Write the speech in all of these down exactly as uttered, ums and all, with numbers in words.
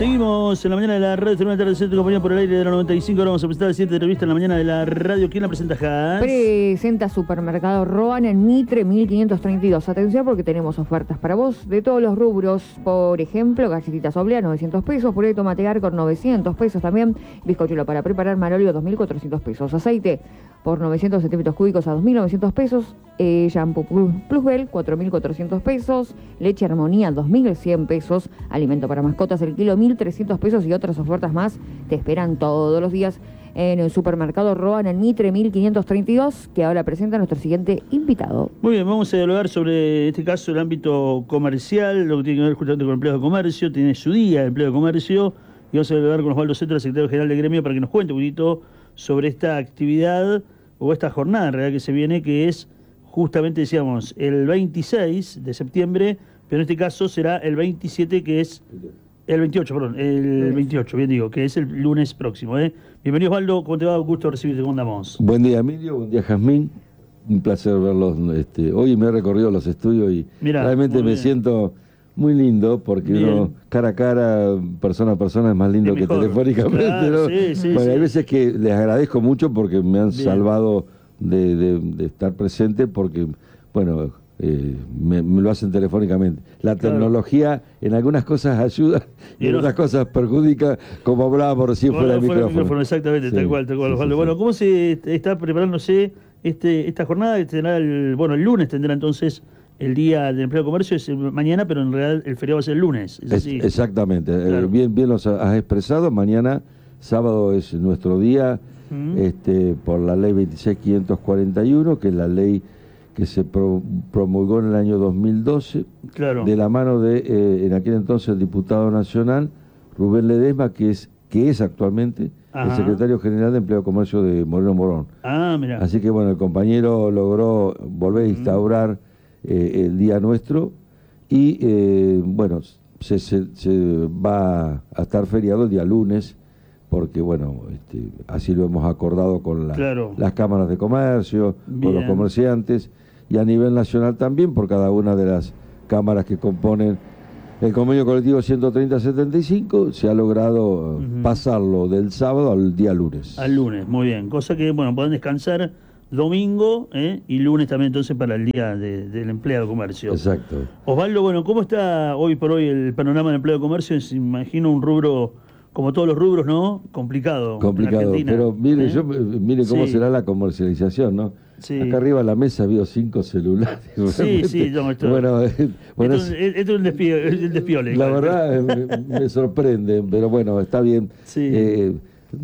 Seguimos en la mañana de la radio, termina de tu compañía por el aire de la noventa y cinco. Ahora vamos a presentar la siguiente entrevista en la mañana de la radio. ¿Quién la presenta, Jas? Presenta Supermercado Roan en Mitre mil quinientos treinta y dos. Atención porque tenemos ofertas para vos de todos los rubros. Por ejemplo, galletitas Oblea, novecientos pesos. Puré de tomate Arcor, novecientos pesos también. Bizcochuelo para preparar Manolio, dos mil cuatrocientos pesos. Aceite por novecientos centímetros cúbicos a dos mil novecientos pesos. Eh, shampoo Plusbel, cuatro mil cuatrocientos pesos. Leche Armonía, dos mil cien pesos. Alimento para mascotas, el kilo, mil trescientos pesos. Y otras ofertas más te esperan todos los días en el Supermercado Roan en Mitre mil quinientos treinta y dos, que ahora presenta a nuestro siguiente invitado. Muy bien, vamos a dialogar sobre, en este caso, el ámbito comercial, lo que tiene que ver justamente con empleos de comercio. Tiene su día de empleo de comercio, y vamos a dialogar con Osvaldo Centro, el secretario general del gremio, para que nos cuente un poquito sobre esta actividad o esta jornada en realidad que se viene, que es justamente, decíamos, el veintiséis de septiembre, pero en este caso será el veintisiete, que es el veintiocho, perdón, el veintiocho, bien digo, que es el lunes próximo. ¿eh? Bienvenido, Osvaldo, ¿cómo te va? Un gusto recibirte, ¿cómo andamos? Buen día, Emilio, buen día, Jazmín. Un placer verlos. Este, hoy me he recorrido los estudios y Mirá, realmente me bien. siento muy lindo, porque bien. uno cara a cara, persona a persona, es más lindo es que telefónicamente. Claro, ¿no? sí, sí, bueno, sí. Hay veces que les agradezco mucho porque me han bien. salvado de, de, de estar presente, porque, bueno, eh, me, me lo hacen telefónicamente. La claro. tecnología en algunas cosas ayuda y, y en no. otras cosas perjudica, como hablábamos recién bueno, fuera del micrófono. micrófono. Exactamente, sí, tal cual, tal cual. Sí, sí, bueno, sí. ¿cómo se está preparándose este, esta jornada? Tendrá el, bueno, el lunes tendrá entonces el día del empleo de comercio, es mañana, pero en realidad el feriado va a ser el lunes. ¿Es así? Es, exactamente, claro. eh, bien, bien lo has expresado. Mañana, sábado, es nuestro día, uh-huh. este, por la ley veintiséis mil quinientos cuarenta y uno, que es la ley que se pro, promulgó en el año dos mil doce, claro. de la mano de, eh, en aquel entonces, el diputado nacional, Rubén Ledesma, que es, que es actualmente Ajá. el secretario general de Empleo y Comercio de Moreno Morón. Ah, mira. Así que, bueno, el compañero logró volver a instaurar eh, el día nuestro y, eh, bueno, se, se, se va a estar feriado el día lunes, porque, bueno, este, así lo hemos acordado con la, claro. las cámaras de comercio, Bien. con los comerciantes, y a nivel nacional también, por cada una de las cámaras que componen el convenio colectivo ciento treinta setenta y cinco, se ha logrado uh-huh. pasarlo del sábado al día lunes. Al lunes, muy bien. Cosa que, bueno, pueden descansar domingo ¿eh? y lunes también entonces para el día de, del empleado de comercio. Exacto. Osvaldo, bueno, ¿cómo está hoy por hoy el panorama del empleo de comercio? Es, imagino, un rubro, como todos los rubros, ¿no? Complicado. Complicado, pero mire, ¿eh? yo, mire cómo sí. será la comercialización, ¿no? Sí. Acá arriba de la mesa veo cinco celulares. Sí, sí, no, esto, bueno, bueno, esto, es, esto es un despiole. El despiole la igual. verdad me, me sorprende, pero bueno, está bien. Sí. Eh,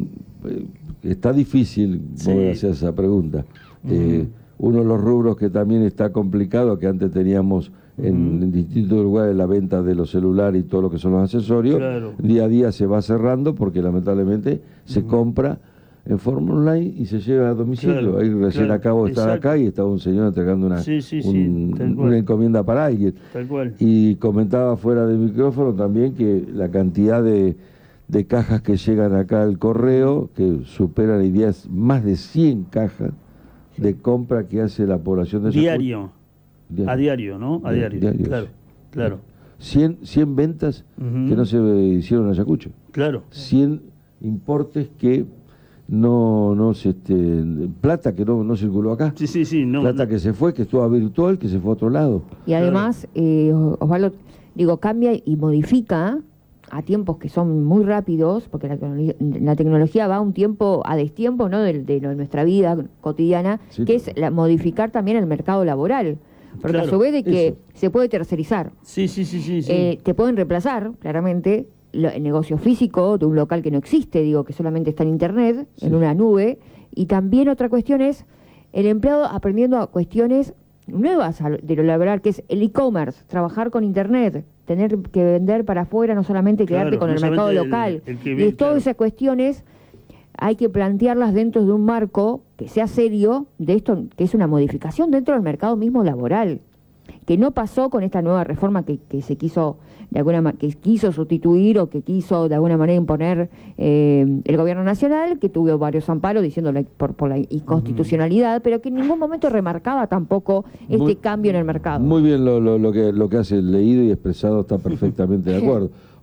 está difícil sí. poder hacer esa pregunta. Uh-huh. eh, uno de los rubros que también está complicado, que antes teníamos en, uh-huh. en distintos lugares la venta de los celulares y todo lo que son los accesorios, claro. día a día se va cerrando porque lamentablemente uh-huh. se compra en forma online y se lleva a domicilio. Claro, Ahí recién claro, acabo de estar exacto. acá y estaba un señor entregando una, sí, sí, sí, un, una encomienda para alguien. Tal cual. Y comentaba fuera del micrófono también que la cantidad de, de cajas que llegan acá al correo, que superan y días, más de cien cajas de compra que hace la población de Diario. diario. A diario, ¿no? A diario. diario claro, sí. claro. cien, cien ventas uh-huh. que no se hicieron en Ayacucho. Claro. cien importes que no, no se, este, plata que no, no circuló acá. Sí, sí, sí. No, plata no. que se fue, que estuvo a virtual, que se fue a otro lado. Y además, eh, Osvaldo, digo, cambia y modifica a tiempos que son muy rápidos, porque la, la tecnología va a un tiempo, a destiempo, ¿no? de, de nuestra vida cotidiana, sí, que es la, modificar también el mercado laboral. Porque claro, a su vez de que eso. se puede tercerizar. Sí, sí, sí, sí. sí. Eh, te pueden reemplazar, claramente, lo, el negocio físico de un local que no existe, digo, que solamente está en internet, sí. en una nube. Y también otra cuestión es el empleado aprendiendo a cuestiones nuevas de lo laboral, que es el e-commerce, trabajar con internet, tener que vender para afuera, no solamente quedarte claro, con no el mercado local. El, el que viene, y todas claro. esas cuestiones hay que plantearlas dentro de un marco que sea serio, de esto que es una modificación dentro del mercado mismo laboral, que no pasó con esta nueva reforma que, que se quiso de alguna que quiso sustituir o que quiso de alguna manera imponer eh, el gobierno nacional, que tuvo varios amparos diciéndole por, por la inconstitucionalidad, uh-huh. pero que en ningún momento remarcaba tampoco este muy, cambio en el mercado. Muy bien lo, lo, lo que lo que has leído y expresado, está perfectamente de acuerdo.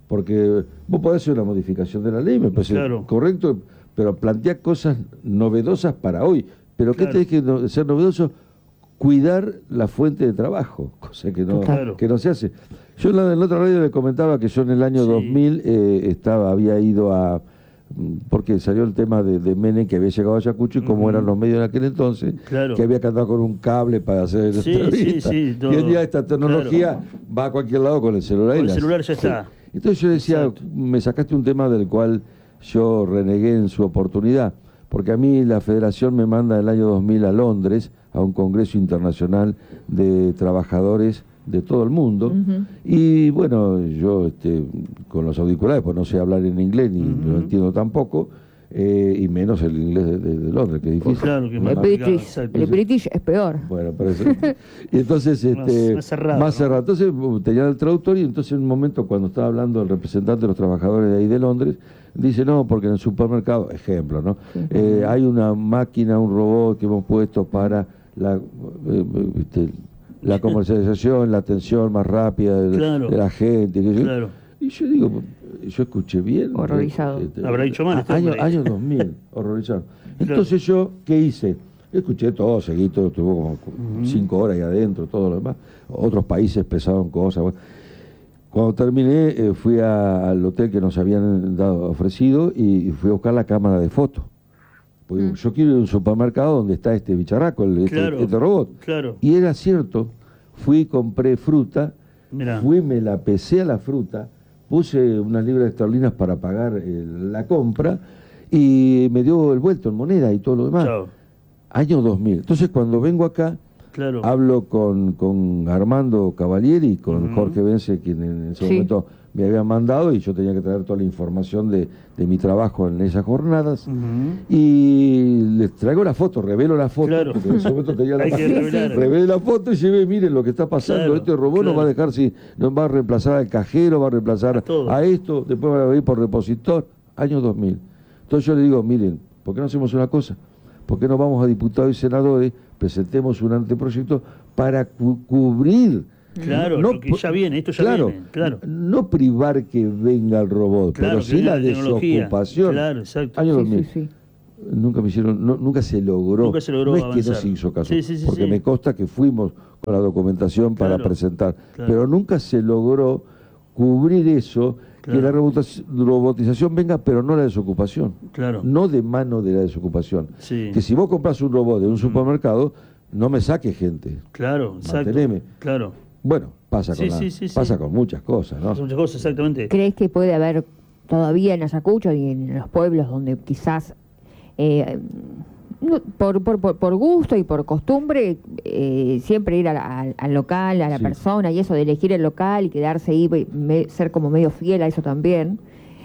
porque vos podés hacer una modificación de la ley, me parece Claro. correcto, pero plantear cosas novedosas para hoy. Pero ¿qué Claro. tenés que no- ser novedoso? Cuidar la fuente de trabajo, cosa que no, Claro. que no se hace. Yo en la, en la otra radio le comentaba que yo en el año Sí. dos mil eh, estaba, había ido a... porque salió el tema de, de Menem, que había llegado a Ayacucho, y cómo Ujú. eran los medios en aquel entonces, Claro. que había que andar con un cable para hacer Sí, entrevistas. sí, sí, todo. Y hoy en día esta tecnología Claro. va a cualquier lado con el celular. y Con el las- celular ya sí. está. Entonces yo decía, Exacto. me sacaste un tema del cual yo renegué en su oportunidad, porque a mí la federación me manda el año dos mil a Londres, a un congreso internacional de trabajadores de todo el mundo, Ujú. y bueno, yo este, con los auriculares, pues no sé hablar en inglés, ni Ujú. lo entiendo tampoco, eh, y menos el inglés de, de- de Londres, que es difícil. Claro, que es El más complicado, British, exacto. el British es peor. Bueno, pero eso- y entonces este, Más- más cerrado, más ¿no? cerrado. Entonces uh, tenía el traductor, y entonces en un momento cuando estaba hablando el representante de los trabajadores de ahí de Londres, dice, no, porque en el supermercado, ejemplo, ¿no? Eh, hay una máquina, un robot que hemos puesto para la, eh, este, la comercialización, la atención más rápida de, Claro. de la gente. que yo- Claro. Y yo digo, yo escuché bien. Horrorizado. Habrá dicho mal a- este año, hombre. año dos mil, horrorizado. Entonces yo, ¿qué hice? Escuché todo, seguí todo, estuvo como cinco horas ahí adentro, todo lo demás. Otros países pesaban cosas. Bueno. Cuando terminé, eh, fui a- al hotel que nos habían dado ofrecido y, y fui a buscar la cámara de fotos. Porque Mm. yo quiero ir a un supermercado donde está este bicharraco, el, este, Claro. este robot. Claro. Y era cierto, fui y compré fruta, Mirá. fui, me la pesé a la fruta, puse unas libras esterlinas para pagar eh, la compra y me dio el vuelto en moneda y todo lo demás. Chao. Año dos mil. Entonces cuando vengo acá, Claro. hablo con, con Armando Cavalieri y con Ujú. Jorge Vence, quien en ese Sí. momento me habían mandado, y yo tenía que traer toda la información de, de mi trabajo en esas jornadas. Ujú. Y les traigo la foto, revelo la foto, Claro. porque en ese momento tenía la Hay que máquina. revelar. Revelé la foto y llevé, miren lo que está pasando, Claro, este robot no claro. va a dejar, si no va a reemplazar al cajero, va a reemplazar A todo. a esto, después va a ir por repositor, año dos mil. Entonces yo le digo, miren, ¿por qué no hacemos una cosa? ¿Por qué no vamos a diputados y senadores, presentemos un anteproyecto para cu- cubrir? Claro, lo que ya viene, esto ya claro, viene, claro. No privar que venga el robot, Claro, pero que sí venga la la tecnología. desocupación. Claro, exacto. Año Sí, dos mil. sí, sí. Nunca me hicieron, no- nunca se logró. Nunca se logró no es que no avanzar. se hizo caso, Sí, sí, sí, porque sí. me consta que fuimos con la documentación para Claro, presentar, claro. pero nunca se logró cubrir eso, Claro. que la robota- robotización venga, pero no la desocupación. Claro. No de mano de la desocupación. Sí. Que si vos compras un robot de un supermercado, no me saques gente. Claro, exacto. Manteneme. Claro. Bueno, pasa, Sí, con, la- sí, sí, sí. pasa con muchas cosas, ¿no? Son muchas cosas, exactamente. ¿Crees que puede haber todavía en Ayacucho y en los pueblos donde quizás eh, no, por, por, por, por gusto y por costumbre eh, siempre ir a la- al, al local, a la Sí. persona y eso de elegir el local y quedarse ahí, me- ser como medio fiel a eso también?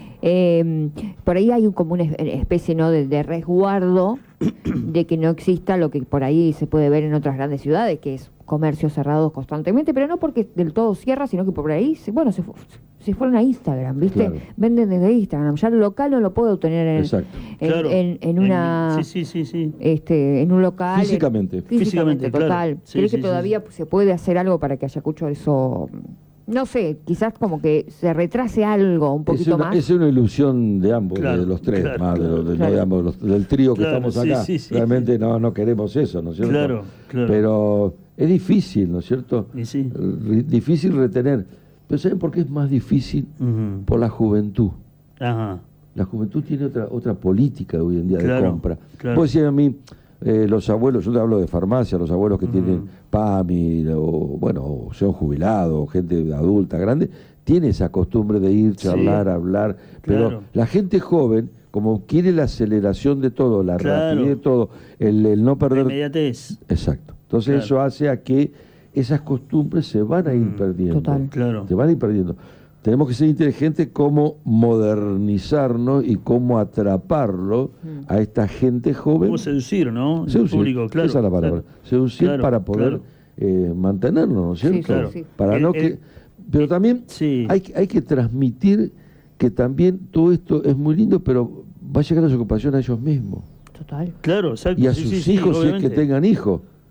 Eh, por ahí hay un, como una es- especie ¿no? de, de resguardo de que no exista lo que por ahí se puede ver en otras grandes ciudades, que es comercios cerrados constantemente, pero no porque del todo cierra, sino que por ahí, se- bueno, se, fu- se fueron a Instagram, ¿viste? Claro. Venden desde Instagram, ya el local no lo puedo obtener en, Exacto. en, Claro. en- en una... Sí, sí, sí, sí. Este, en un local. en- Físicamente. físicamente, Físicamente, claro. total. Sí, ¿Crees sí, que sí, todavía se puede hacer algo para que Ayacucho eso, no sé, quizás como que se retrase algo un Es poquito una, más? es una ilusión de ambos, Claro, de los tres, claro, más de, claro, los- de- no claro. de ambos, los- del trío que Claro, estamos sí, acá. sí, sí, Realmente sí. No, no queremos eso, ¿no es cierto? Claro, claro. Pero es difícil, ¿no es cierto? Y sí. Re- difícil retener. Pero ¿saben por qué es más difícil? Ujú. Por la juventud. Ajá. La juventud tiene otra otra política hoy en día Claro, de compra. claro. Vos decías a mí, eh, los abuelos, yo te hablo de farmacia, los abuelos que Ujú. tienen PAMI, o bueno, o son jubilados, o gente adulta, grande, tiene esa costumbre de ir, Sí. charlar, hablar, pero Claro. la gente joven, como quiere la aceleración de todo, la Claro. rapidez de todo, el, el no La perder... inmediatez. Exacto. Entonces Claro. eso hace a que esas costumbres se van a ir Mm, perdiendo. total. Claro. Se van a ir perdiendo. Tenemos que ser inteligentes cómo modernizarnos y cómo atraparlo a esta gente joven. ¿Cómo seducir, no? El Seducir, público, claro. esa es la palabra. Claro. Seducir Claro, para poder claro. eh, mantenernos, ¿no es Sí, cierto? claro, sí. Para El- no el- que, pero también Sí. hay, que- hay que transmitir que también todo esto es muy lindo, pero va a llegar a su ocupación a ellos mismos Total. Claro, exacto. y a sí, sus sí, sí, hijos si es que obviamente. tengan hijos.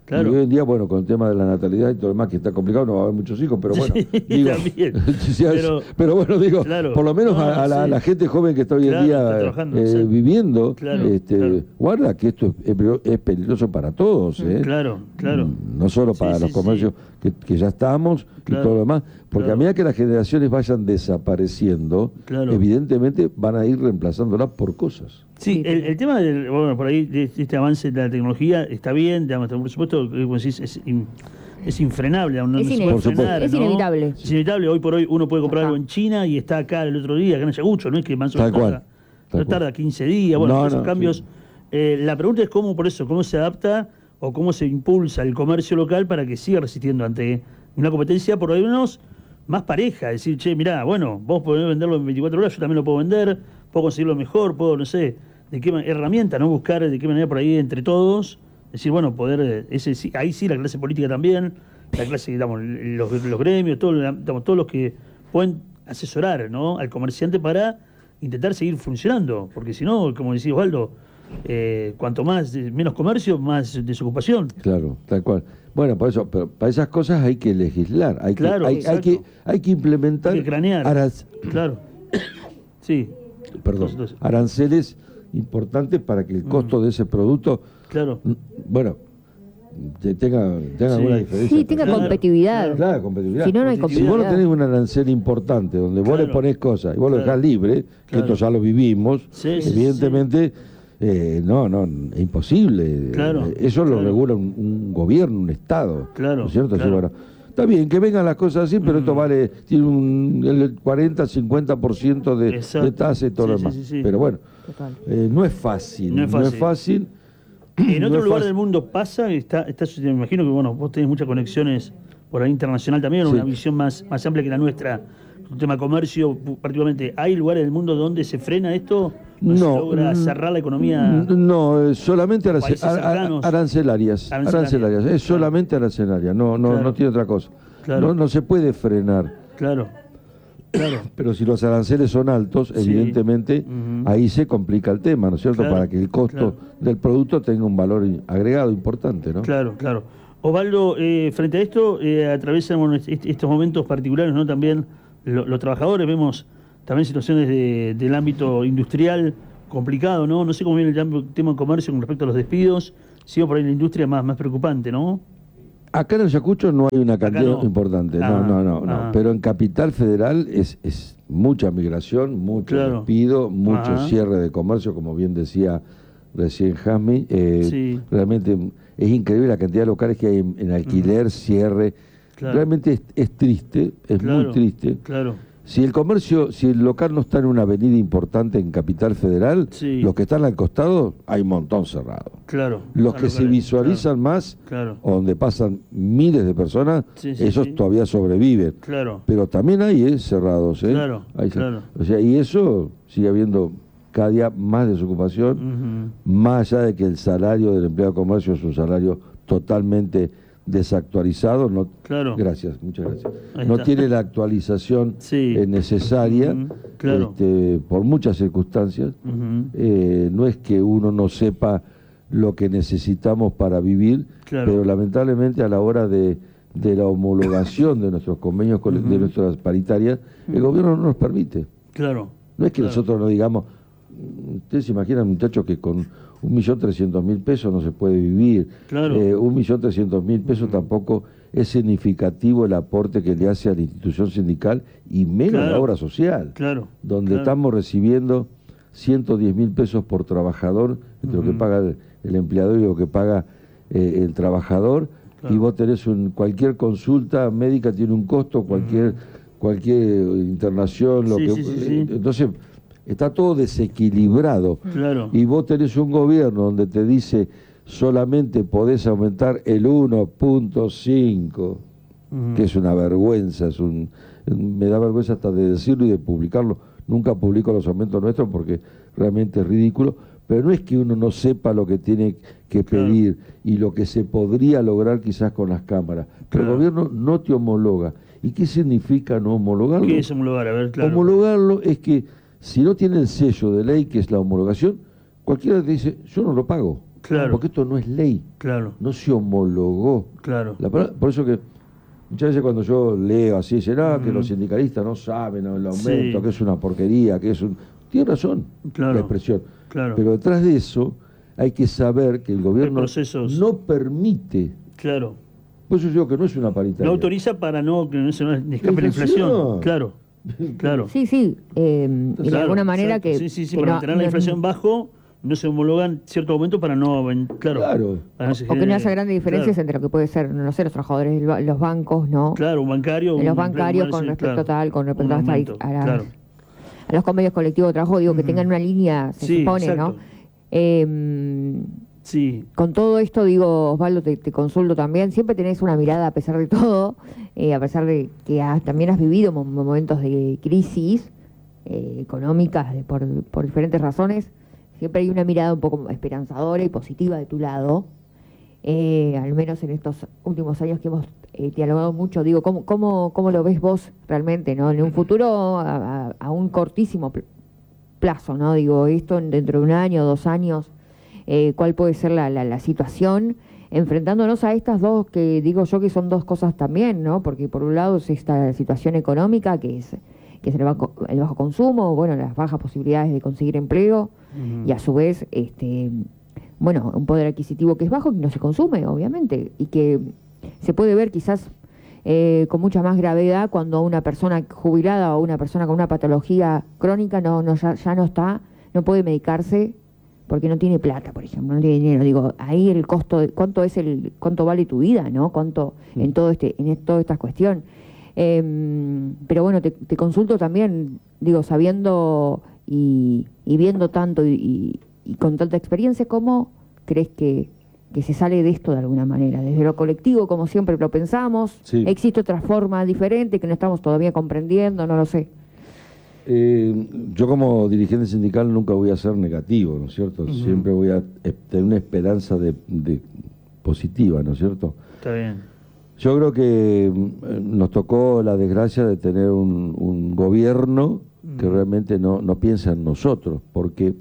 Claro. Y hoy en día, bueno, con el tema de la natalidad y todo lo demás, que está complicado, no va a haber muchos hijos, pero bueno, Sí, digo, también. sí, Pero- pero bueno, digo, Claro. por lo menos No, a, a la, sí. a la gente joven que está hoy Claro, en está día trabajando, eh, sí. viviendo, Claro, este, claro. guarda que esto es, es peligroso para todos, ¿eh? Claro, claro. Mm, No solo Sí, para sí, los sí. comercios que, que ya estamos Claro, y todo lo demás, porque claro. a medida que las generaciones vayan desapareciendo, Claro. evidentemente van a ir reemplazándolas por cosas. Sí, el, el tema del, bueno, por ahí, de este avance de la tecnología está bien, digamos, por supuesto, como decís, es, in- es infrenable, no, no Es se ine- puede Por supuesto. frenar, es ¿no? inevitable. Es inevitable, hoy por hoy uno puede comprar Ajá. algo en China y está acá el otro día, acá en Ayacucho, no es que más o Tal menos cual, tarda, tal no cual. tarda quince días, bueno, No, todos esos no, cambios. sí. Eh, la pregunta es cómo, por eso, cómo se adapta o cómo se impulsa el comercio local para que siga resistiendo ante una competencia por lo menos más pareja, decir, che, mirá, bueno, vos podés venderlo en veinticuatro horas, yo también lo puedo vender, puedo conseguirlo mejor, puedo, no sé, de qué man- herramienta, ¿no? Buscar de qué manera por ahí entre todos, decir, bueno, poder, eh, ese sí- ahí sí la clase política también, la clase, digamos, los, los gremios, todo, digamos, todos los que pueden asesorar, ¿no? Al comerciante para intentar seguir funcionando, porque si no, como decía Osvaldo, eh, cuanto más, eh, menos comercio, más desocupación. Claro, tal cual. Bueno, por eso, pero para esas cosas hay que legislar, hay Claro, que, hay, hay exacto. que, hay que implementar Hay que cranear. aranc- Claro. Sí. perdón, Entonces, aranceles importantes para que el costo de ese producto, claro. mm, bueno, te- tenga, tenga Sí. alguna diferencia. Sí, tenga Claro, competitividad. Claro, competitividad. Si no, no hay Si competitividad. vos no competitividad. tenés un arancel importante donde vos Claro. le ponés cosas y vos lo Claro. dejás libre, que Claro. esto ya lo vivimos, Sí, sí, evidentemente, eh, no, no, es imposible. Claro, Eh, Eso lo claro. regula un, un gobierno, un Estado. Claro, ¿No es cierto? Sí, claro. bueno, está bien que vengan las cosas así, pero esto vale, tiene un el cuarenta, cincuenta por ciento de, Exacto. de tasa y todo Sí, lo sí, demás. sí, sí. Pero bueno, Total. eh, no es fácil. No es fácil. fácil. En No otro es lugar fácil. del mundo pasa, está, está, me imagino que bueno, vos tenés muchas conexiones por ahí internacional también, Sí. una visión más, más amplia que la nuestra, un tema comercio, particularmente. ¿Hay lugares del mundo donde se frena esto? ¿No, se logra mm, cerrar la economía? No, eh, solamente arance- países a- a- cercanos? arancelarias. Arancelarias. Arancelarias. Es Claro. solamente arancelaria, no, no, Claro. no tiene otra cosa. Claro. No, no se puede frenar. Claro, claro. Pero si los aranceles son altos, Sí. evidentemente Ujú. ahí se complica el tema, ¿no es cierto? Claro, Para que el costo claro. del producto tenga un valor in- agregado importante, ¿no? Claro, claro. Osvaldo, eh, frente a esto, eh, atraviesan bueno, est- est- estos momentos particulares, ¿no? También lo- los trabajadores, vemos también situaciones de- del ámbito industrial complicado, ¿no? No sé cómo viene el ámbito- tema de comercio con respecto a los despidos, sigo por ahí la industria más, más preocupante, ¿no? Acá en Ayacucho no hay una cantidad no. importante, no, Ah, no, no, no. ah. Pero en Capital Federal es, es mucha migración, mucho Claro. despido, mucho Ajá. cierre de comercio, como bien decía recién Jasmine. Eh, Sí. Realmente es increíble la cantidad de locales que hay en, en alquiler, cierre. Claro. Realmente es, es triste, es Claro, muy triste. Claro, Si el comercio, si el local no está en una avenida importante en Capital Federal, Sí. los que están al costado, hay un montón cerrado. claro. Los Ah, que se locales, visualizan más, Claro, o donde pasan miles de personas, Sí, sí, esos sí. todavía sobreviven. claro, Pero también hay eh, cerrados, ¿eh? Claro, Hay cer- claro. O sea, y eso sigue habiendo cada día más desocupación, Ujú. más allá de que el salario del empleado de comercio es un salario totalmente desactualizado. No, Claro. Gracias, muchas gracias. Ahí No está. tiene la actualización Sí. eh, necesaria, Ujú, claro. este, por muchas circunstancias. Ujú. Eh, no es que uno no sepa lo que necesitamos para vivir, Claro. pero lamentablemente a la hora de, de la homologación de nuestros convenios, cole- de nuestras paritarias, el gobierno no nos permite. Claro. No es que Claro. nosotros no digamos, ustedes se imaginan, muchachos, que con un millón trescientos mil pesos no se puede vivir. Claro. Eh, un millón trescientos mil pesos tampoco es significativo el aporte que le hace a la institución sindical y menos a la Claro. obra social, Claro. donde claro. estamos recibiendo ciento diez mil pesos por trabajador, entre lo que paga el, el empleador y lo que paga eh, el trabajador, Claro. y vos tenés un, cualquier consulta médica tiene un costo, cualquier, cualquier internación, lo Sí, que sí, sí, eh, sí. entonces está todo desequilibrado. Claro. Y vos tenés un gobierno donde te dice solamente podés aumentar el uno punto cinco, Ujú. que es una vergüenza, es un, me da vergüenza hasta de decirlo y de publicarlo. Nunca publico los aumentos nuestros porque realmente es ridículo, pero no es que uno no sepa lo que tiene que Claro. pedir y lo que se podría lograr quizás con las cámaras, pero Claro. el gobierno no te homologa. ¿Y qué significa no homologarlo? ¿Qué es homologar? A ver, claro. Homologarlo es que si no tiene el sello de ley, que es la homologación, cualquiera te dice, yo no lo pago. Claro. Porque esto no es ley. Claro. No se homologó. Claro. La, por eso que muchas veces cuando yo leo así, dicen, ah, Mm. que los sindicalistas no saben el aumento, Sí. que es una porquería, que es un... Tiene razón Claro. la expresión. Claro. Pero detrás de eso hay que saber que el gobierno procesos. no permite. Claro. Por eso digo que no es una paritaria. No autoriza para no que no se nos escape la inflación. inflación. Claro. Claro. Sí, sí, eh, y de Claro, alguna manera exacto. que... Sí, sí, sí, que para no- mantener la no- inflación bajo, no se homologan cierto momento para no... Claro. Claro. Para no se O que no genere- haya grandes diferencias claro. entre lo que puede ser, no sé, los trabajadores de lo- los bancos, ¿no? Claro, un bancario... En los un bancarios empleado con comercio, respecto claro. tal, con respecto Un a, las aumento, tari- a las- claro. a los convenios colectivos de trabajo, digo, que Ujú. tengan una línea, se Sí, supone, exacto. ¿no? Eh, Sí, con todo esto, digo, Osvaldo, te, te consulto también, siempre tenés una mirada a pesar de todo, eh, a pesar de que has- también has vivido mo- momentos de crisis eh, económicas de- por, por diferentes razones, siempre hay una mirada un poco esperanzadora y positiva de tu lado, eh, al menos en estos últimos años que hemos eh, dialogado mucho, digo, ¿cómo, cómo, ¿cómo lo ves vos realmente, no? En un futuro a, a- a un cortísimo pl- plazo, ¿no? Digo, esto en- dentro de un año, dos años, eh, cuál puede ser la, la, la situación, enfrentándonos a estas dos, que digo yo que son dos cosas también, ¿no? Porque por un lado es esta situación económica, que es, que es el, bajo, el bajo consumo, bueno, las bajas posibilidades de conseguir empleo, Ujú. y a su vez, este bueno, un poder adquisitivo que es bajo, que no se consume, obviamente, y que se puede ver quizás eh, con mucha más gravedad cuando una persona jubilada o una persona con una patología crónica no, no ya, ya no está, no puede medicarse porque no tiene plata, por ejemplo, no tiene dinero. Digo, ahí el costo, de, cuánto es el, cuánto vale tu vida, ¿no? Cuánto en todo este, en toda esta cuestión. Eh, pero bueno, te, te consulto también, digo, sabiendo y, y viendo tanto y, y, y con tanta experiencia, ¿cómo crees que, que se sale de esto de alguna manera? Desde lo colectivo, como siempre lo pensamos, Sí. ¿existe otra forma diferente que no estamos todavía comprendiendo? No lo sé. Eh, yo como dirigente sindical nunca voy a ser negativo, ¿no es cierto? Ujú. Siempre voy a eh, tener una esperanza de, de positiva, ¿no es cierto? Está bien. Yo creo que mm, nos tocó la desgracia de tener un, un gobierno que Ujú. realmente no, no piensa en nosotros, porque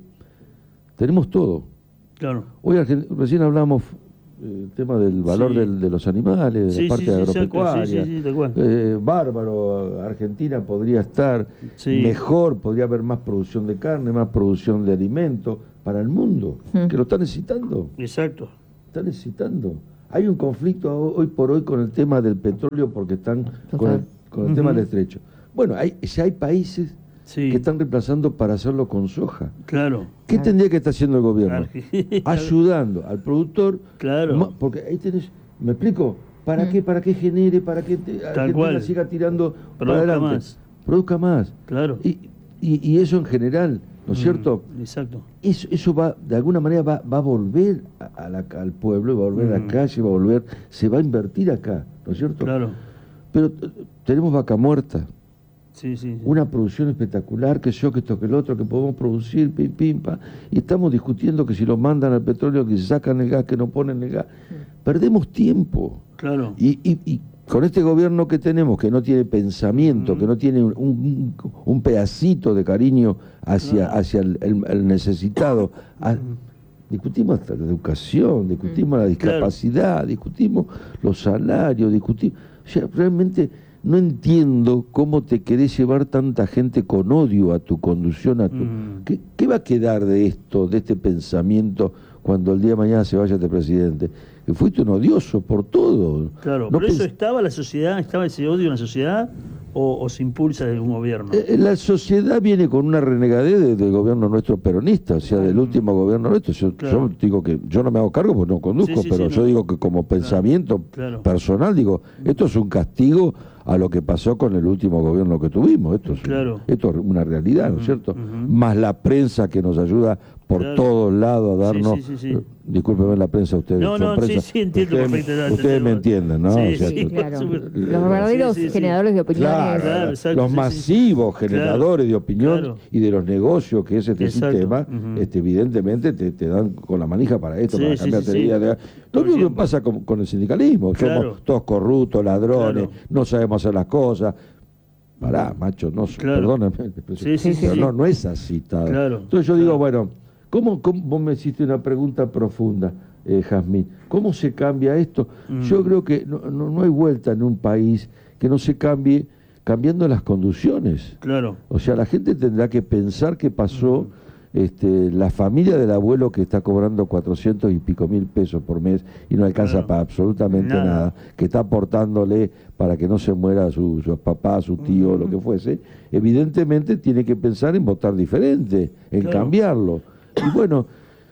tenemos todo. Claro. Hoy Argen- recién hablamos eh, el tema del valor Sí. del- de los animales, de Sí, la parte sí, sí, exacto. agropecuaria. Sí, sí, sí, tal cual. Eh, bárbaro, Argentina podría estar Sí. mejor, podría haber más producción de carne, más producción de alimentos para el mundo, Mm. que lo está necesitando, Exacto. está necesitando. Hay un conflicto ho- hoy por hoy con el tema del petróleo porque están con el, con el tema Ujú. del estrecho. Bueno, hay, ya hay países Sí. que están reemplazando para hacerlo con soja. Claro. ¿Qué Claro. tendría que estar haciendo el gobierno? Arge- Ayudando al productor. Claro. ma- Porque ahí tenés, ¿me explico? ¿Para Mm. qué? ¿Para qué genere? ¿Para que te, Argentina cual. siga tirando para Produzca adelante? más. Produzca más. Claro. Y, y, y eso en general, ¿no es Mm, cierto? Exacto. Eso, eso va, de alguna manera va, va a volver a, a la- al pueblo, va a volver a Mm. la calle, va a volver, se va a invertir acá, ¿no es cierto? Claro. Pero eh, tenemos vaca muerta, Sí, sí. sí. una producción espectacular, que yo, que esto, que el otro, que podemos producir, pim, pim, pa, y estamos discutiendo que si lo mandan al petróleo, que si sacan el gas, que no ponen el gas. Perdemos tiempo. Claro. Y, y, y con este gobierno que tenemos, que no tiene pensamiento, Ujú. que no tiene un, un- un pedacito de cariño hacia, Claro. hacia el, el- el necesitado, a- Ujú. discutimos hasta la educación, discutimos la discapacidad, discutimos los salarios, discutimos... O sea, realmente no entiendo cómo te querés llevar tanta gente con odio a tu conducción, a tu... Mm. ¿Qué, qué va a quedar de esto, de este pensamiento, cuando el día de mañana se vaya este presidente? Que fuiste un odioso por todo. Claro. No ¿Pero eso pens- estaba la sociedad, estaba ese odio en la sociedad o, o se impulsa desde un gobierno? Eh, La sociedad viene con una renegadez de- del gobierno nuestro peronista, o sea, del Mm. último gobierno nuestro. Yo, Claro. yo digo que yo no me hago cargo porque no conduzco, Sí, sí, pero sí, yo no. digo que como pensamiento claro. personal, digo, esto es un castigo a lo que pasó con el último gobierno que tuvimos. Esto es, un- Claro. esto es una realidad, ¿no es Ujú, cierto? ujú. Más la prensa que nos ayuda por Claro. todos lados a darnos... Sí, sí, sí, sí. eh, Discúlpeme la prensa, ustedes No, son no, prensa. sí, sí, entiendo ustedes, perfectamente. ustedes me entienden, ¿no? Sí, O sea, Sí, sí, que- claro. por supuesto. Los verdaderos Sí, sí, sí. generadores de opiniones. Claro, Claro, exacto, los sí, sí, sí. masivos generadores de opinión Claro. y de los negocios que es este Exacto, sistema, ujú. este, evidentemente te, te dan con la manija para esto, Sí, para sí, cambiar sí, teoría. sí. de- Lo Todo el mismo que tiempo. pasa con, con el sindicalismo, Claro. somos todos corruptos, ladrones, Claro. no sabemos hacer las cosas. Pará, macho, no, Claro. perdóname, Sí, sí, sí, pero sí. no, no es así. Está. Claro, Entonces yo claro. digo, bueno, ¿Cómo, cómo vos me hiciste una pregunta profunda, eh, Jazmín? ¿Cómo se cambia esto? Mm. Yo creo que no, no, no hay vuelta en un país que no se cambie cambiando las conducciones. Claro. O sea, la gente tendrá que pensar qué pasó. Mm. Este, la familia del abuelo que está cobrando cuatrocientos y pico mil pesos por mes y no alcanza claro. para absolutamente nada. nada, que está aportándole para que no se muera su, su papá, su tío, mm. lo que fuese, evidentemente tiene que pensar en votar diferente, en claro. cambiarlo. Y bueno,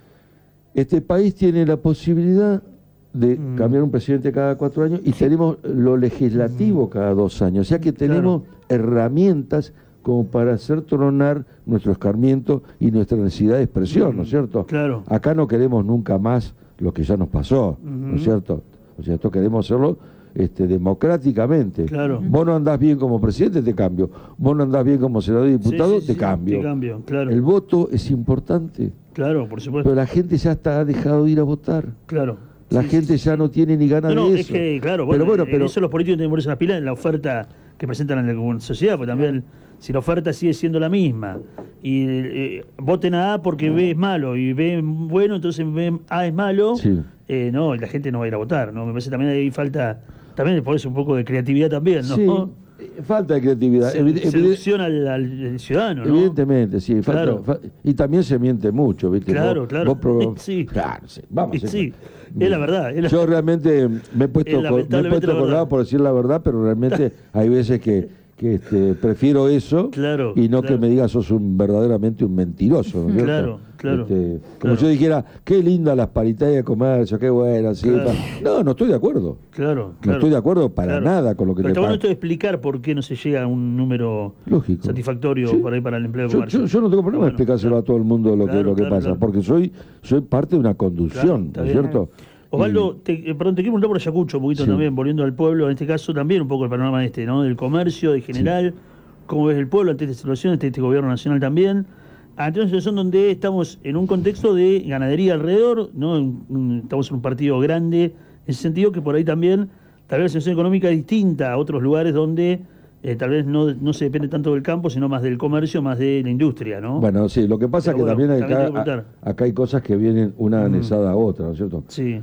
este país tiene la posibilidad de mm. cambiar un presidente cada cuatro años y sí. tenemos lo legislativo mm. cada dos años, o sea que tenemos claro. herramientas como para hacer tronar nuestro escarmiento y nuestra necesidad de expresión, ¿no es cierto? Claro. Acá no queremos nunca más lo que ya nos pasó, uh-huh. ¿no es cierto? O sea, esto queremos hacerlo este, democráticamente. Claro. Vos no andás bien como presidente, te cambio. Vos no andás bien como senador y diputado, sí, sí, te sí, cambio. Te cambio, claro. El voto es importante. Claro, por supuesto. Pero la gente ya está, ha dejado de ir a votar. Claro. La sí, gente sí, ya sí. no tiene ni ganas no, no, de es eso. Que, claro, bueno, pero bueno, pero eso los políticos tienen que ponerse las pilas en la oferta que presentan en la sociedad, porque también si la oferta sigue siendo la misma y eh, voten a A porque B es malo y B es bueno, entonces B A es malo, sí. eh, no, y la gente no va a ir a votar, ¿no? Me parece también ahí falta, también por eso un poco de creatividad también, ¿no? Sí. Falta de creatividad. Se, Evid seducción al, al ciudadano, ¿no? Evidentemente, sí. Falta, claro. fa y también se miente mucho, ¿viste? Claro, vos, claro. Vos sí. Claro, sí. Vamos. Sí, es la verdad. Es la... Yo realmente me he puesto, me he puesto colgado por decir la verdad, pero realmente hay veces que, que este, prefiero eso claro, y no claro. que me digas sos un, verdaderamente un mentiroso, ¿no es cierto? Claro, claro. Este, como claro. yo dijera, qué linda las paritarias de comercio, qué buena, sí. Claro. No, no estoy de acuerdo. Claro, No claro. estoy de acuerdo para claro. nada con lo que pero te está pasa. bueno esto de explicar por qué no se llega a un número Lógico. satisfactorio Sí. por ahí para el empleo de Yo, comercio. yo, yo no tengo problema bueno, en explicárselo claro. a todo el mundo lo claro, que, lo que claro, pasa, claro. porque soy soy parte de una conducción, claro, ¿no es cierto? Osvaldo, te, eh, perdón, te quiero preguntar por Ayacucho un poquito sí. también, volviendo al pueblo, en este caso también un poco el panorama este, ¿no? Del comercio, en general, sí. cómo ves el pueblo ante esta situación, ante este gobierno nacional también, ante una situación donde estamos en un contexto de ganadería alrededor, ¿no? Un, un, estamos en un partido grande, en ese sentido que por ahí también, tal vez la situación económica es distinta a otros lugares donde eh, tal vez no, no se depende tanto del campo, sino más del comercio, más de la industria, ¿no? Bueno, sí, lo que pasa es que bueno, también, también acá, a, acá hay cosas que vienen una anexada uh -huh. a otra, ¿no es cierto? Sí.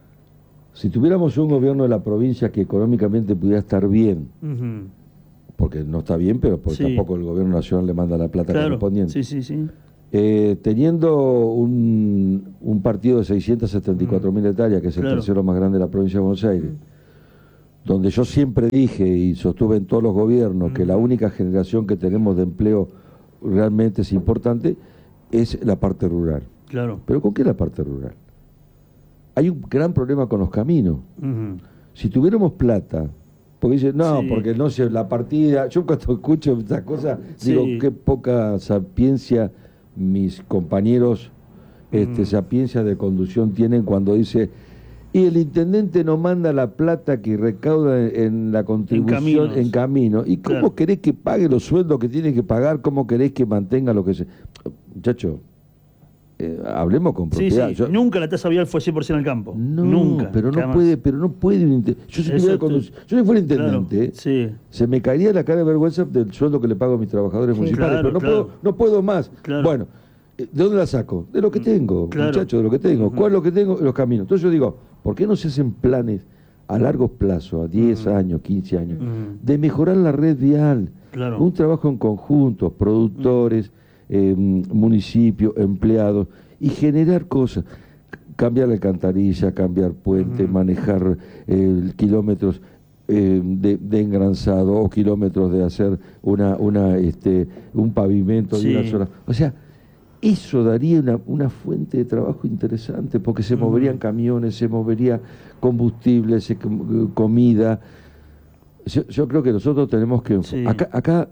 Si tuviéramos un gobierno de la provincia que económicamente pudiera estar bien, uh -huh. porque no está bien, pero porque sí. tampoco el gobierno nacional le manda la plata claro. correspondiente. Sí, sí, sí. Eh, teniendo un, un partido de seiscientas setenta y cuatro mil uh -huh. hectáreas, que es el claro. tercero más grande de la provincia de Buenos Aires, uh -huh. donde yo siempre dije y sostuve en todos los gobiernos uh -huh. que la única generación que tenemos de empleo realmente es importante, es la parte rural. Claro. ¿Pero con qué la parte rural? Hay un gran problema con los caminos. Uh-huh. Si tuviéramos plata, porque dicen, no, sí. porque no sé, la partida, yo cuando escucho estas cosas, sí. digo, qué poca sapiencia mis compañeros, este, uh-huh. sapiencia de conducción tienen cuando dice, y el intendente no manda la plata que recauda en, en la contribución en, en camino. ¿Y cómo claro. querés que pague los sueldos que tiene que pagar? ¿Cómo querés que mantenga lo que se...? Muchacho, Eh, hablemos con propiedad. Sí, sí. Yo, nunca la tasa vial fue cien por ciento al campo. No, nunca. Pero no jamás. puede, pero no puede un yo, si yo si fuera intendente, claro, sí. se me caería la cara de vergüenza del sueldo que le pago a mis trabajadores sí, municipales, claro, pero no claro. puedo, no puedo más. Claro. Bueno, ¿de dónde la saco? De lo que tengo, claro. muchachos, de lo que tengo. Uh-huh. ¿Cuál es lo que tengo? Los caminos. Entonces yo digo, ¿por qué no se hacen planes a largo plazo, a diez uh-huh. años, quince años, uh-huh. de mejorar la red vial? Claro. Un trabajo en conjunto, productores, uh-huh. eh, municipios, empleados, y generar cosas, cambiar la alcantarilla, cambiar puente, uh-huh. manejar eh, kilómetros eh, de, de engranzado o kilómetros de hacer una, una, este, un pavimento sí. de una sola. O sea, eso daría una, una fuente de trabajo interesante, porque se uh-huh. moverían camiones, se movería combustible, se, comida. Yo, yo creo que nosotros tenemos que... Sí. Acá, acá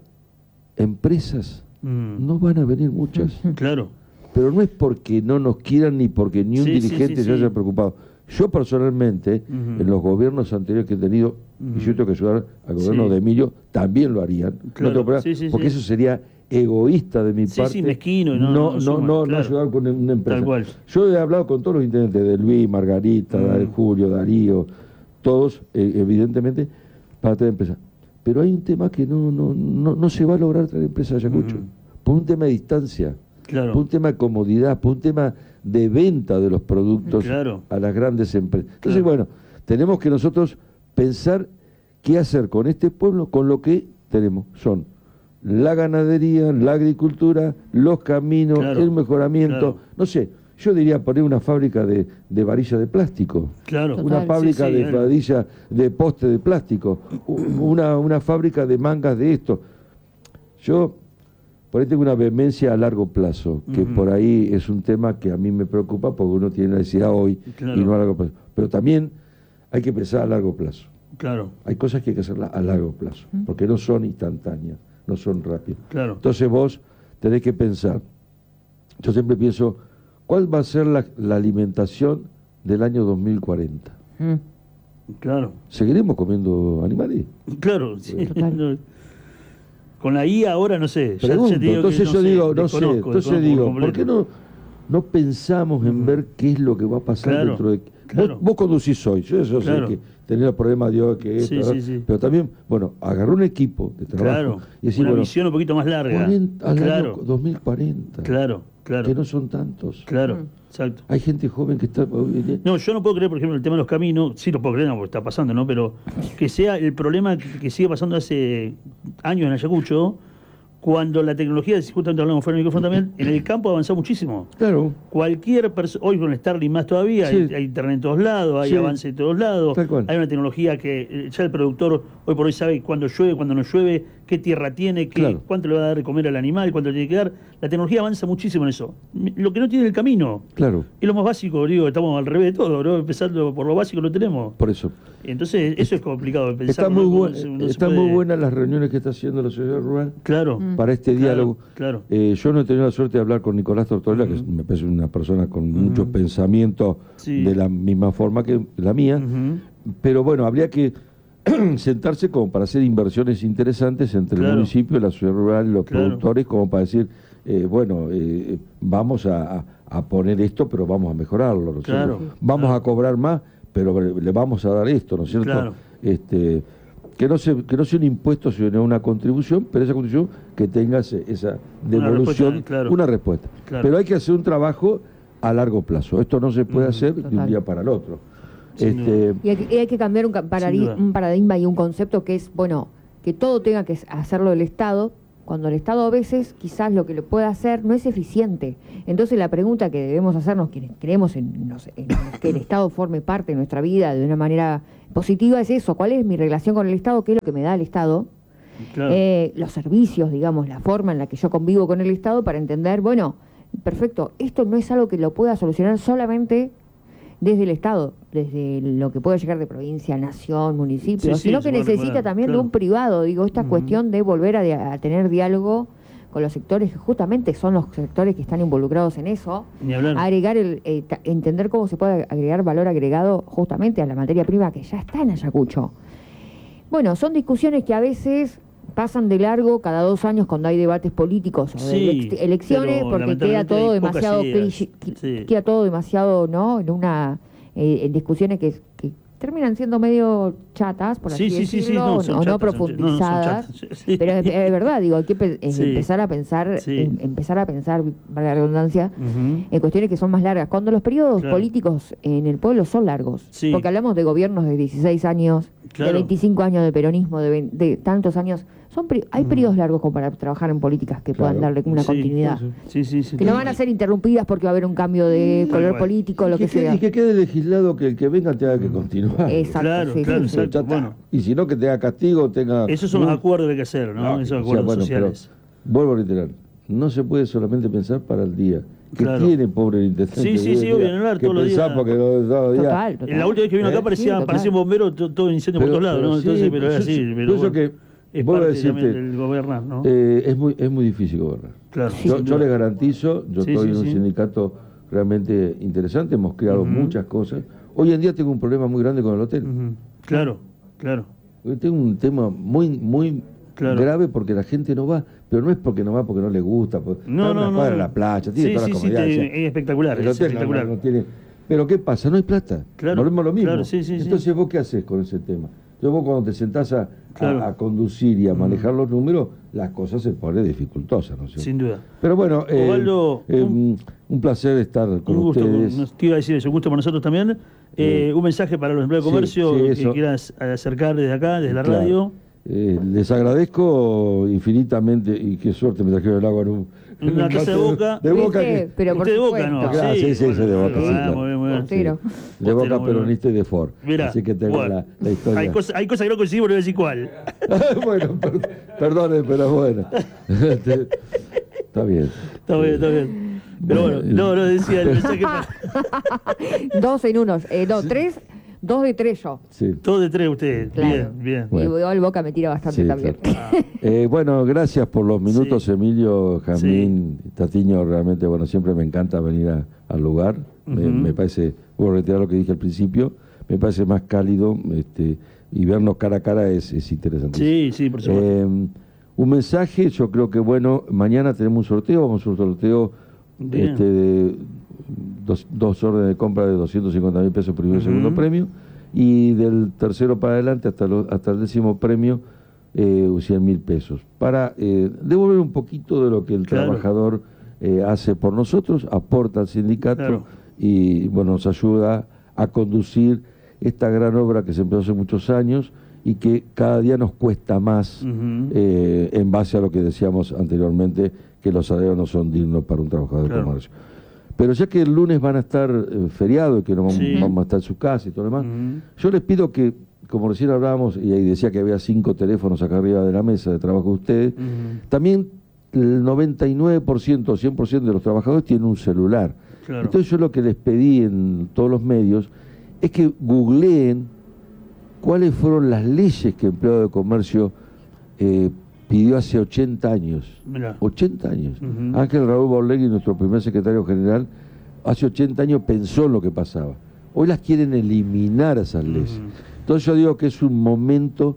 empresas uh-huh. no van a venir muchas. Claro. Pero no es porque no nos quieran ni porque ni un sí, dirigente sí, sí, se haya sí. preocupado. Yo personalmente, uh-huh. en los gobiernos anteriores que he tenido, uh-huh. y yo tengo que ayudar al gobierno sí. de Emilio, también lo harían. Claro. No sí, sí, porque sí. eso sería egoísta de mi sí, parte. Sí, mezquino. No, no, no, no, suma, no, no, claro. no ayudar con una empresa. Tal cual. Yo he hablado con todos los intendentes, de Luis, Margarita, uh-huh. de Julio, Darío, todos, eh, evidentemente, para tener empresa. Pero hay un tema que no, no, no, no se va a lograr traer empresa a Ayacucho, uh-huh. por un tema de distancia. Claro. por un tema de comodidad, por un tema de venta de los productos Claro. a las grandes empresas. Entonces, Claro. bueno, tenemos que nosotros pensar qué hacer con este pueblo, con lo que tenemos. Son la ganadería, la agricultura, los caminos, Claro. el mejoramiento, Claro. no sé, yo diría poner una fábrica de, de varilla de plástico. Claro. Total. Una fábrica Sí, sí, de eh. varilla de poste de plástico, u- una, una fábrica de mangas de esto. Yo por ahí tengo una vehemencia a largo plazo, que Ujú. por ahí es un tema que a mí me preocupa porque uno tiene necesidad hoy Claro. y no a largo plazo. Pero también hay que pensar a largo plazo. Claro. Hay cosas que hay que hacerlas a largo plazo, porque no son instantáneas, no son rápidas. Claro. Entonces vos tenés que pensar, yo siempre pienso, ¿cuál va a ser la, la alimentación del año dos mil cuarenta? Mm. Claro. ¿Seguiremos comiendo animales? Claro. Sí. Total. No. Con la I A ahora no sé. Ya- ya Pregunto, te digo que entonces no yo sé, digo, no sé, desconozco, entonces desconozco digo, por ¿por qué completo. no, no pensamos en Ujú. ver qué es lo que va a pasar Claro, dentro de... claro. Vos, vos conducís hoy, yo, yo Claro. sé que tenés el problema de hoy, que esto, Sí, ¿verdad? sí, sí. pero también, bueno, agarrar un equipo de trabajo Claro. y decir, Una bueno, visión un poquito más larga. cuarenta al Claro. año dos mil cuarenta, Claro. Claro. que no son tantos. Claro. Mm. Exacto. Hay gente joven que está... No, yo no puedo creer, por ejemplo, el tema de los caminos, sí lo puedo creer, no, porque está pasando, ¿no? Pero que sea el problema que, que sigue pasando hace años en Ayacucho, cuando la tecnología, justamente hablamos fuera del micrófono también, en el campo ha avanzado muchísimo. Claro, Cualquier persona, hoy con Starlink más todavía, Sí. hay, hay internet en todos lados, hay Sí. avance en todos lados, Tal cual. hay una tecnología que eh, ya el productor hoy por hoy sabe cuándo llueve, cuándo no llueve, qué tierra tiene, qué, Claro. cuánto le va a dar de comer al animal, cuánto le tiene que dar. La tecnología avanza muchísimo en eso. Lo que no tiene el camino. claro, Es lo más básico, digo, estamos al revés de todo, ¿no? Empezando por lo básico lo tenemos. por eso. Entonces, eso es complicado de pensar. Está ¿no? muy, No buen- se- no se están puede- muy buenas las reuniones que está haciendo la sociedad rural Claro. Mm. para este Claro, diálogo. claro. Eh, yo no he tenido la suerte de hablar con Nicolás Tortorella, que Ujú. es- me parece una persona con Ujú. muchos pensamientos Sí. de la misma forma que la mía, Ujú. pero bueno, habría que sentarse como para hacer inversiones interesantes entre Claro. el municipio, la ciudad rural, los Claro. productores, como para decir, eh, bueno, eh, vamos a, a- a poner esto, pero vamos a mejorarlo, ¿no es Claro. cierto? Vamos Claro. a cobrar más, pero le vamos a dar esto, ¿no es cierto? Claro. Este, que no, se, que no sea un impuesto, sino una contribución, pero esa contribución que tenga ese- esa devolución, respuesta, claro. una respuesta. Claro. Pero hay que hacer un trabajo a largo plazo. Esto no se puede Mm, hacer de un total. día para el otro. Sin Este, Y hay, que- y hay que cambiar un, ca- paradi- duda. un paradigma y un concepto que es, bueno, que todo tenga que hacerlo el Estado, cuando el Estado a veces quizás lo que lo puede hacer no es eficiente. Entonces la pregunta que debemos hacernos quienes creemos en, no sé, en que el Estado forme parte de nuestra vida de una manera positiva es eso, ¿cuál es mi relación con el Estado? ¿Qué es lo que me da el Estado? Claro. Eh, los servicios, digamos, la forma en la que yo convivo con el Estado para entender, bueno, perfecto, esto no es algo que lo pueda solucionar solamente desde el Estado, desde lo que puede llegar de provincia, nación, municipio, Sí, sí, sino se que puede necesita recordar, también claro. de un privado, digo, esta Ujú. cuestión de volver a, dia- a tener diálogo con los sectores que justamente son los sectores que están involucrados en eso, Ni hablar. agregar el, eh, ta- entender cómo se puede agregar valor agregado justamente a la materia prima que ya está en Ayacucho. Bueno, son discusiones que a veces pasan de largo cada dos años cuando hay debates políticos o de Sí, elec- elecciones, pero porque queda lamentablemente todo hay pocas demasiado ideas. cliché- qui- Sí. queda todo demasiado, ¿no? En una eh, en discusiones que, que terminan siendo medio chatas, por así Sí, sí, sí, sí, decirlo, no, o son no, o no chatas, son chatas. profundizadas. No, no, son chatas, sí. Pero es, es verdad, digo, hay que pe- eh, Sí. empezar a pensar, Sí. em- empezar a pensar, valga la redundancia, Ujú. en cuestiones que son más largas. Cuando los periodos Claro. políticos en el pueblo son largos, Sí. porque hablamos de gobiernos de dieciséis años, Claro. de veinticinco años de peronismo, de, vein- de tantos años, son peri- hay periodos largos como para trabajar en políticas que puedan Claro. darle una Sí, continuidad. Sí, sí, sí. Que no van a ser interrumpidas porque va a haber un cambio de Tal color cual. político, lo y que, quede, sea. y que quede legislado que el que venga tenga que continuar. Exacto, Claro, sí, claro, sí, sí. exacto. Ya está. Bueno. Y si no, que tenga castigo, tenga... Esos son los un- acuerdos que hay que hacer, ¿no? No, Esos o sea, acuerdos bueno, sociales. pero vuelvo a reiterar, no se puede solamente pensar para el día. Que Claro. tiene, pobre el intendente. Sí, sí, que sí, diga, obvio, en el ar, que todos los pensá días. porque todos los días... Total, total. En la última vez que vino acá ¿Eh? parecía, Sí, total. parecía un bombero, to- todo incendio por Pero- todos lados, ¿no? pero Entonces, sí, pero es yo- así. yo Pero pienso bueno, que, es vuelvo a parte también decirte, del gobernar, ¿no? eh, es, muy, es muy difícil gobernar. Claro. Yo, sin yo duda. les garantizo, yo Sí, estoy sí, en un sí. sindicato realmente interesante, hemos creado Ujú. muchas cosas. Hoy en día tengo un problema muy grande con el hotel. Ujú. Claro, claro. Hoy tengo un tema muy muy Claro. grave porque la gente no va, pero no es porque no va porque no le gusta, porque No, está no, una no. cuadra en la playa, tiene Sí, todas sí, las sí, comodidades. te- o sea, es espectacular, el es hotel no- espectacular. no- no tiene- pero ¿qué pasa? No hay plata. Claro, Volvemos a lo mismo. claro, sí, sí, sí. Entonces, ¿vos qué haces con ese tema? Entonces vos cuando te sentás a, Claro. a, a conducir y a manejar los números, las cosas se ponen dificultosas, ¿no es cierto? Sin duda. Pero bueno, eh, Osvaldo, eh, un- un placer estar con Un gusto, ustedes. nos te iba a decir, es un gusto para nosotros también. Eh, Eh, un mensaje para los empleados de sí, comercio sí, que eso. quieras acercar desde acá, desde la Claro. radio. Eh, les agradezco infinitamente y qué suerte me trajeron el agua en un, en Una un taza de mate Boca. de Boca ¿Viste? que- Pero por Usted de Boca, supuesto. ¿no? Claro, sí, sí, bueno, soy de Boca, ah, sí, claro. muy bien, muy bien. Portero. de Postero, Boca muy bien. peronista y de Ford. Mirá, Así que tengo bueno, la, la historia. Hay cosas, hay cosas que no coincidimos, no voy a decir cuál. bueno, per- perdone, pero bueno. Este, está bien. Está bien, está bien. Pero bueno, Bueno, no, no decía el mensaje para... Dos en unos, eh, no, tres, dos de tres yo. Sí. Todo de tres ustedes. Claro. Bien, bien. Bueno. Y el Boca me tira bastante Sí, también. claro. Eh, bueno, gracias por los minutos, Sí. Emilio, Jamín, Tatiño. Realmente, bueno, siempre me encanta venir a- al lugar. Me, Ujú. me parece, voy a retirar lo que dije al principio, me parece más cálido este, y vernos cara a cara es, es interesante. Sí, sí, por supuesto. Eh, un mensaje, yo creo que bueno, mañana tenemos un sorteo, vamos a un sorteo Bien. este, de dos, dos órdenes de compra de doscientos cincuenta mil pesos primero y Ujú. segundo premio, y del tercero para adelante hasta, lo- hasta el décimo premio, eh, cien mil pesos, para eh, devolver un poquito de lo que el Claro. trabajador eh, hace por nosotros, aporta al sindicato Claro. y bueno, nos ayuda a conducir esta gran obra que se empezó hace muchos años y que cada día nos cuesta más Ujú. eh, en base a lo que decíamos anteriormente, que los salarios no son dignos para un trabajador Claro. de comercio. Pero ya que el lunes van a estar eh, feriado y que no vamos, Sí. vamos a estar en su casa y todo lo demás, Ujú. yo les pido que, como recién hablábamos, y ahí decía que había cinco teléfonos acá arriba de la mesa de trabajo de ustedes, Ujú. también el noventa y nueve por ciento o cien por ciento de los trabajadores tienen un celular. Claro. Entonces yo lo que les pedí en todos los medios es que googleen cuáles fueron las leyes que Empleado de Comercio eh, pidió hace ochenta años. Mirá. ochenta años. Ujú. Ángel Raúl Borlegui, nuestro primer secretario general, hace ochenta años pensó en lo que pasaba. Hoy las quieren eliminar esas leyes. Ujú. Entonces yo digo que es un momento,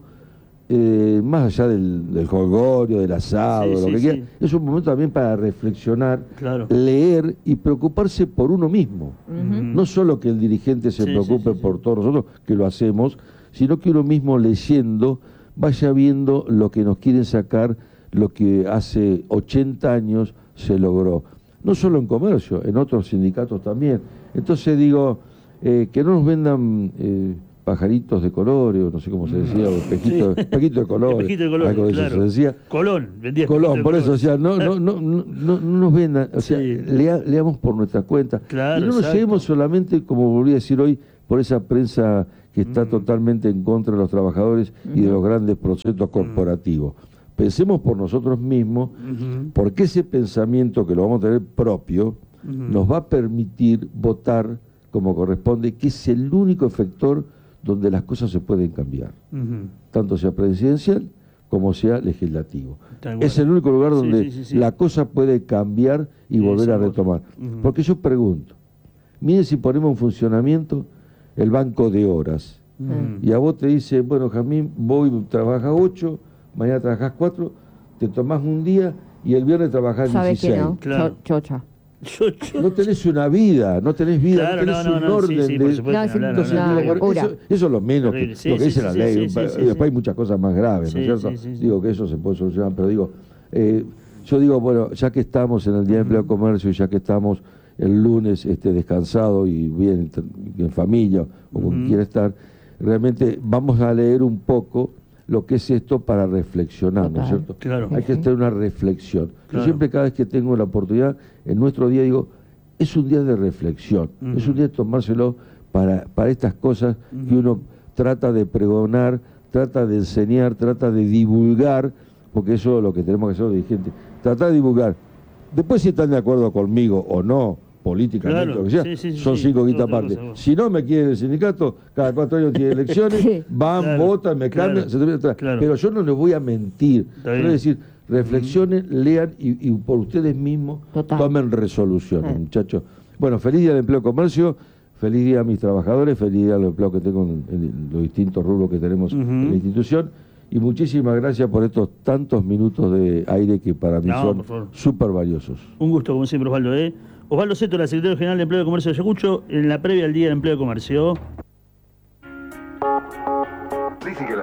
eh, más allá del, del jolgorio, del asado, Sí, de lo sí, que sí. quiera, es un momento también para reflexionar, Claro. leer y preocuparse por uno mismo. Ujú. No solo que el dirigente se Sí, sí, preocupe sí, sí. por todos nosotros, que lo hacemos, sino que uno mismo leyendo vaya viendo lo que nos quieren sacar, lo que hace ochenta años se logró. No solo en comercio, en otros sindicatos también. Entonces digo, eh, que no nos vendan eh, pajaritos de colores, o no sé cómo se decía, o espejitos, Sí. espejitos de colores. Espejito de colores, algo de eso claro. se decía. Colón, vendía Colón, espejito de por eso, o colores. sea, no, no, no, no, no, no nos vendan, o sea, Sí. lea- leamos por nuestra cuenta. Claro, y no nos exacto. lleguemos solamente, como volví a decir hoy, por esa prensa que está Mm. totalmente en contra de los trabajadores y de los grandes procesos corporativos. Pensemos por nosotros mismos, Ujú. porque ese pensamiento que lo vamos a tener propio, Ujú. nos va a permitir votar como corresponde, que es el único efector donde las cosas se pueden cambiar, Ujú. tanto sea presidencial como sea legislativo. Tal cual. Es el único lugar Sí, donde sí, sí, sí. la cosa puede cambiar y Sí, volver a sí, retomar. Ujú. Porque yo pregunto, miren si ponemos en funcionamiento el banco de horas, Ujú. y a vos te dice, bueno, Jamín, voy, trabajas ocho, mañana trabajas cuatro, te tomás un día y el viernes trabajás ¿Sabes que dieciséis. no? Claro. Cho- chocha. Yo, yo- No tenés una vida, no tenés vida, Claro, no tenés no, no, un no, orden sí, sí, por de... supuesto, No, ni sí, hablar, Entonces, ni no, hablar. digo, locura. eso, eso es lo menos que, Terrible, sí, lo que sí, dice sí, la sí, ley. sí, Un sí, pa- sí, Después sí. hay muchas cosas más graves, ¿no es Sí, cierto? sí, sí, sí. Digo que eso se puede solucionar, pero digo, eh, yo digo, bueno, ya que estamos en el Día de Empleo y Comercio y ya que estamos el lunes este, descansado y bien en familia o con quien Ujú. quiera estar, realmente vamos a leer un poco lo que es esto para reflexionar, ¿no es Total. cierto? Claro. Hay que Sí, sí. tener una reflexión. Claro. Yo siempre, cada vez que tengo la oportunidad, en nuestro día digo, es un día de reflexión, Ujú. es un día de tomárselo para, para estas cosas que Ujú. uno trata de pregonar, trata de enseñar, trata de divulgar, porque eso es lo que tenemos que hacer los dirigentes, tratar de divulgar. Después si están de acuerdo conmigo o no, políticamente, Claro, lo que sea, sí, sí, sí, son sí, cinco quitas otra aparte. cosa, vos. Si no me quieren el sindicato, cada cuatro años tiene elecciones, Sí. van, Claro, votan, me claro, cambian, se termina atrás. claro. Pero yo no les voy a mentir. Está Quiero bien. decir, reflexionen, lean y, y por ustedes mismos Total. tomen resoluciones, Eh. muchachos. Bueno, feliz día del empleo y comercio, feliz día a mis trabajadores, feliz día al empleo que tengo en, en los distintos rubros que tenemos Ujú. en la institución. Y muchísimas gracias por estos tantos minutos de aire que para mí No, son por favor. súper valiosos. Un gusto, como siempre, Osvaldo. ¿eh? Osvaldo Seto, secretario general de Empleo de Comercio de Ayacucho, en la previa al Día del Empleo de Comercio. Dice que la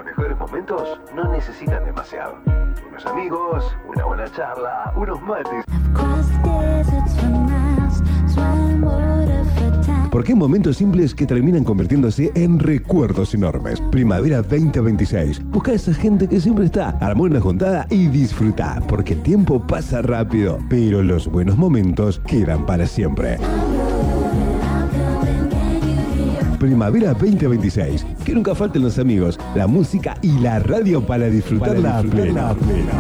necesitan demasiado. Unos amigos, una buena charla, unos mates. Porque hay momentos simples que terminan convirtiéndose en recuerdos enormes. Primavera veinte veintiséis. Busca a esa gente que siempre está. Armó una juntada y disfruta. Porque el tiempo pasa rápido, pero los buenos momentos quedan para siempre. Primavera veinte veintiséis. Que nunca falten los amigos, la música y la radio para disfrutarla a plena.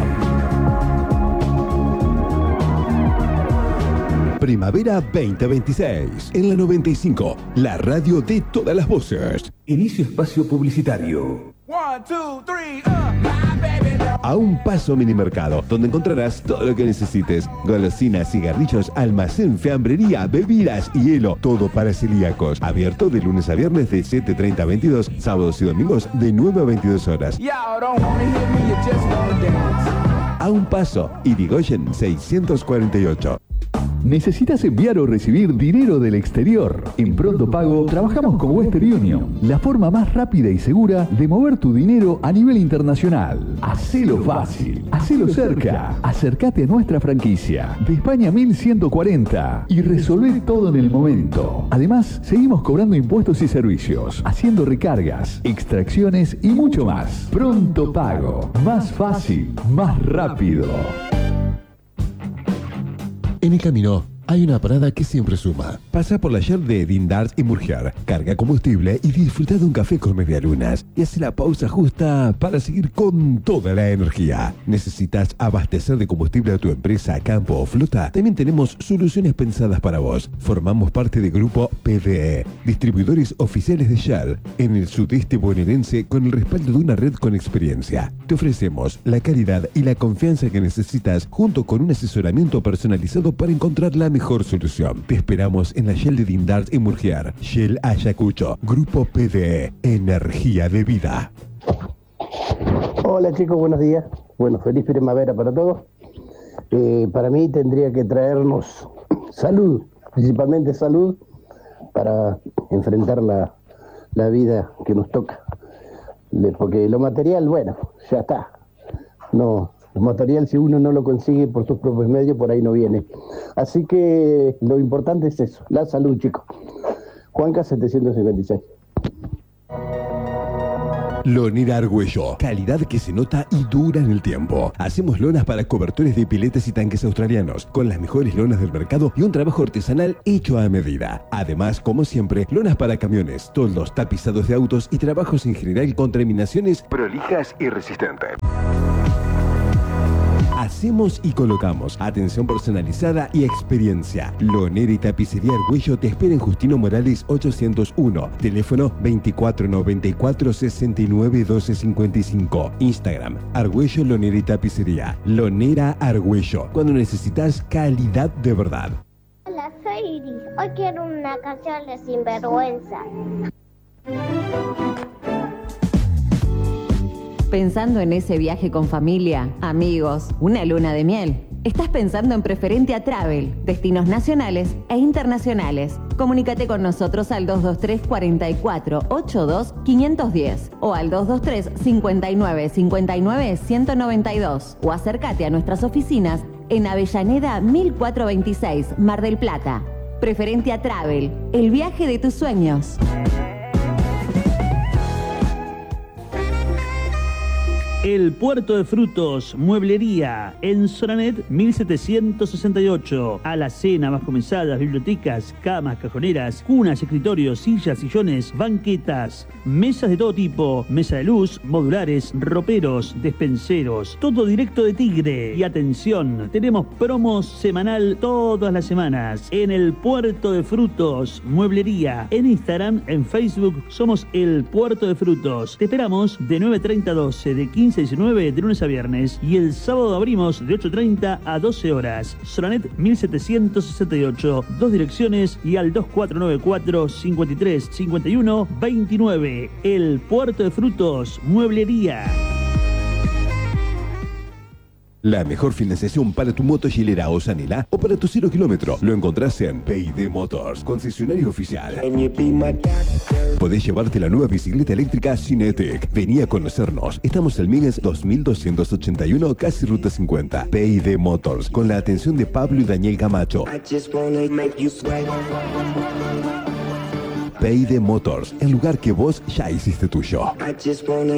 Primavera veinte veintiséis. En la noventa y cinco, la radio de todas las voces. Inicio espacio publicitario. One, two, three, uh. A un paso Minimercado, donde encontrarás todo lo que necesites. Golosinas, cigarrillos, almacén, fiambrería, bebidas y hielo. Todo para celíacos. Abierto de lunes a viernes de siete treinta a veintidós, sábados y domingos de nueve a veintidós horas. A un paso, Irigoyen seiscientos cuarenta y ocho. ¿Necesitas enviar o recibir dinero del exterior? En Pronto Pago trabajamos con Western Union, la forma más rápida y segura de mover tu dinero a nivel internacional. Hacelo fácil, hacelo cerca. Acércate a nuestra franquicia de España mil ciento cuarenta y resolvé todo en el momento. Además, seguimos cobrando impuestos y servicios, haciendo recargas, extracciones y mucho más. Pronto Pago, más fácil, más rápido. En el camino hay una parada que siempre suma. Pasa por la Shell de Dindars y Murgiar, carga combustible y disfruta de un café con medialunas. Y hace la pausa justa para seguir con toda la energía. ¿Necesitas abastecer de combustible a tu empresa, campo o flota? También tenemos soluciones pensadas para vos. Formamos parte del grupo P D E, distribuidores oficiales de Shell, en el sudeste bonaerense con el respaldo de una red con experiencia. Te ofrecemos la calidad y la confianza que necesitas junto con un asesoramiento personalizado para encontrar la mejor mejor solución. Te esperamos en la Shell de Dindars y Murgiar. Shell Ayacucho, Grupo P D E, energía de vida. Hola chicos, buenos días. Bueno, feliz primavera para todos. Eh, para mí tendría que traernos salud, principalmente salud, para enfrentar la, la vida que nos toca. Le, porque lo material, bueno, ya está. No... El material, si uno no lo consigue por sus propios medios, por ahí no viene. Así que lo importante es eso, la salud, chicos. Juanca setecientos cincuenta y seis. Lonera Argüello, calidad que se nota y dura en el tiempo. Hacemos lonas para cobertores de piletes y tanques australianos, con las mejores lonas del mercado y un trabajo artesanal hecho a medida. Además, como siempre, lonas para camiones, toldos, tapizados de autos y trabajos en general con terminaciones prolijas y resistentes. Hacemos y colocamos. Atención personalizada y experiencia. Lonera y Tapicería Argüello te espera en Justino Morales ochocientos uno. Teléfono veinticuatro noventa y cuatro sesenta y nueve doce cincuenta y cinco. Instagram, Argüello Lonera y Tapicería. Lonera Argüello. Cuando necesitas calidad de verdad. Hola, soy Iris. Hoy quiero una canción de Sinvergüenza. Pensando en ese viaje con familia, amigos, una luna de miel. Estás pensando en Preferentia Travel, destinos nacionales e internacionales. Comunícate con nosotros al dos dos tres, cuatro cuatro, ocho dos, cinco uno cero o al dos dos tres, cinco nueve, cinco nueve, uno nueve dos o acércate a nuestras oficinas en Avellaneda mil cuatrocientos veintiséis, Mar del Plata. Preferentia Travel, el viaje de tus sueños. El Puerto de Frutos, Mueblería, en Soranet mil setecientos sesenta y ocho. Alacena, bajo mesadas, bibliotecas, camas, cajoneras, cunas, escritorios, sillas, sillones, banquetas, mesas de todo tipo, mesa de luz, modulares, roperos, despenseros, todo directo de Tigre. Y atención, tenemos promos semanal todas las semanas en el Puerto de Frutos, Mueblería. En Instagram, en Facebook, somos el Puerto de Frutos. Te esperamos de nueve treinta a doce, de quince a diecinueve, de lunes a viernes, y el sábado abrimos de ocho treinta a doce horas. Soranet mil setecientos sesenta y ocho, dos direcciones y al dos cuatro nueve cuatro, cinco tres, cinco uno, veintinueve. El Puerto de Frutos, Mueblería. La mejor financiación para tu moto Gilera o Sanila o para tu cero kilómetro lo encontrás en P y D Motors, concesionario oficial. Podés llevarte la nueva bicicleta eléctrica Cinetic. Vení a conocernos. Estamos en Migues dos mil doscientos ochenta y uno, casi Ruta cincuenta. P y D Motors, con la atención de Pablo y Daniel Camacho. P y D Motors, el lugar que vos ya hiciste tuyo.